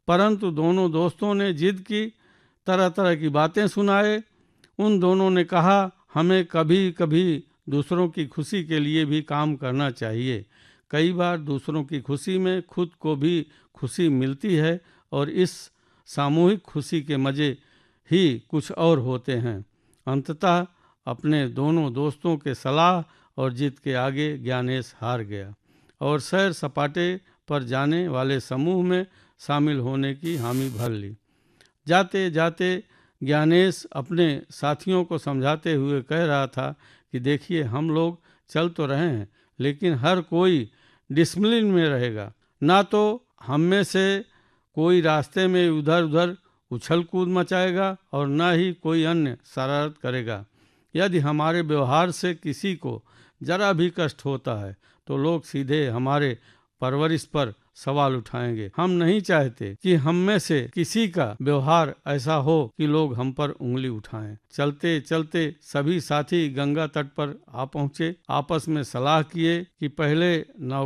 परंतु दोनों दोस्तों ने जिद की, तरह तरह की बातें सुनाए। उन दोनों ने कहा, हमें कभी कभी दूसरों की खुशी के लिए भी काम करना चाहिए। कई बार दूसरों की खुशी में खुद को भी खुशी मिलती है और इस सामूहिक खुशी के मज़े ही कुछ और होते हैं। अंततः अपने दोनों दोस्तों के सलाह और जिद के आगे ज्ञानेश हार गया और सैर सपाटे पर जाने वाले समूह में शामिल होने की हामी भर ली। जाते जाते ज्ञानेश अपने साथियों को समझाते हुए कह रहा था कि देखिए, हम लोग चल तो रहे हैं, लेकिन हर कोई डिसिप्लिन में रहेगा। ना तो हम में से कोई रास्ते में उधर उधर उछल कूद मचाएगा और न ही कोई अन्य शरारत करेगा। यदि हमारे व्यवहार से किसी को जरा भी कष्ट होता है तो लोग सीधे हमारे परवरिश पर सवाल उठाएंगे। हम नहीं चाहते कि हम में से किसी का व्यवहार ऐसा हो कि लोग हम पर उंगली उठाएं। चलते चलते सभी साथी गंगा तट पर आ पहुंचे। आपस में सलाह किए कि पहले नाव